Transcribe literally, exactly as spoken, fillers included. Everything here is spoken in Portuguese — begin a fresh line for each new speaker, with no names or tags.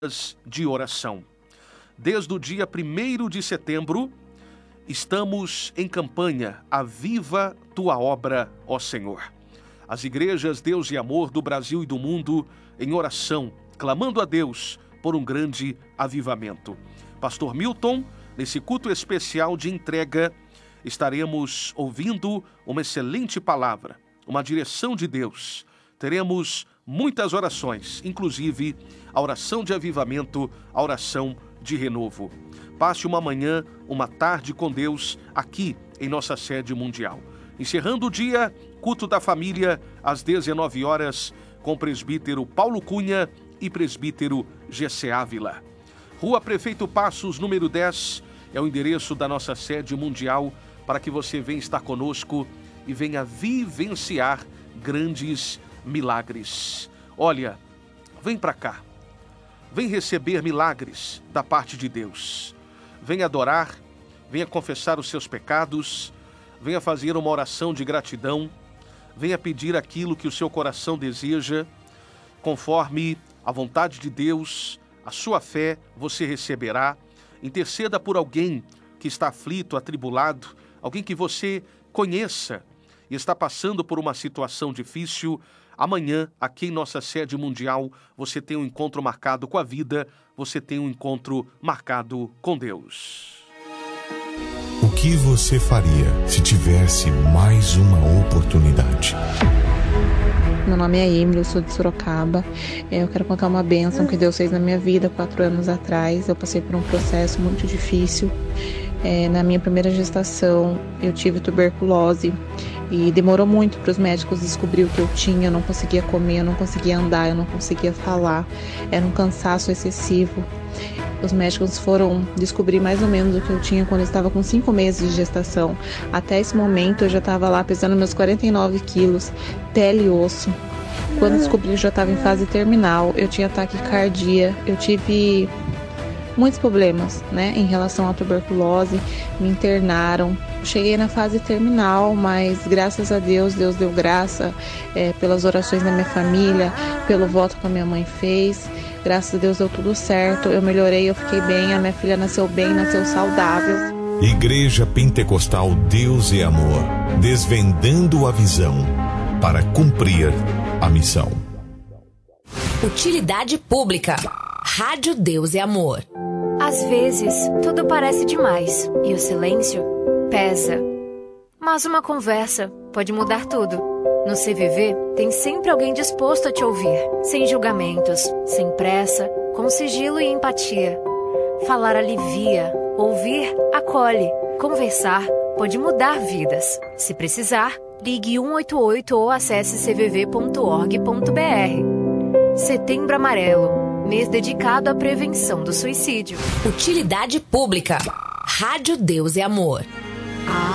de oração. Desde o dia primeiro de setembro, estamos em campanha Aviva Tua Obra, ó Senhor. As igrejas Deus e Amor do Brasil e do mundo em oração, clamando a Deus por um grande avivamento. Pastor Milton, nesse culto especial de entrega, estaremos ouvindo uma excelente palavra, uma direção de Deus. Teremos muitas orações, inclusive a oração de avivamento, a oração de renovo. Passe uma manhã, uma tarde com Deus aqui em nossa sede mundial. Encerrando o dia, culto da família às dezenove horas com o presbítero Paulo Cunha e presbítero Gessé Ávila. Rua Prefeito Passos, número dez, é o endereço da nossa sede mundial para que você venha estar conosco e venha vivenciar grandes milagres. Olha, vem para cá. Vem receber milagres da parte de Deus. Venha adorar, venha confessar os seus pecados, venha fazer uma oração de gratidão, venha pedir aquilo que o seu coração deseja, conforme a vontade de Deus, a sua fé você receberá. Interceda por alguém que está aflito, atribulado, alguém que você conheça e está passando por uma situação difícil. Amanhã, aqui em nossa sede mundial, você tem um encontro marcado com a vida, você tem um encontro marcado com Deus.
O que você faria se tivesse mais uma oportunidade?
Meu nome é Emily, eu sou de Sorocaba. Eu quero contar uma bênção que Deus fez na minha vida quatro anos atrás. Eu passei por um processo muito difícil. É, na minha primeira gestação, eu tive tuberculose e demorou muito para os médicos descobrir o que eu tinha. Eu não conseguia comer, eu não conseguia andar, eu não conseguia falar. Era um cansaço excessivo. Os médicos foram descobrir mais ou menos o que eu tinha quando eu estava com cinco meses de gestação. Até esse momento eu já estava lá pesando meus quarenta e nove quilos, pele e osso. Quando descobri eu já estava em fase terminal, eu tinha taquicardia, eu tive muitos problemas, né, em relação à tuberculose, me internaram. Cheguei na fase terminal, mas graças a Deus, Deus deu graça é, pelas orações da minha família, pelo voto que a minha mãe fez. Graças a Deus deu tudo certo, eu melhorei, eu fiquei bem, a minha filha nasceu bem, nasceu saudável.
Igreja Pentecostal Deus e Amor, desvendando a visão para cumprir a missão.
Utilidade pública. Rádio Deus e Amor.
Às vezes, tudo parece demais e o silêncio pesa. Mas uma conversa pode mudar tudo. No C V V, tem sempre alguém disposto a te ouvir, sem julgamentos, sem pressa, com sigilo e empatia. Falar alivia, ouvir acolhe. Conversar pode mudar vidas. Se precisar, ligue um oito oito ou acesse c v v ponto org ponto b r. Setembro Amarelo, mês dedicado à prevenção do suicídio.
Utilidade pública. Rádio Deus e Amor.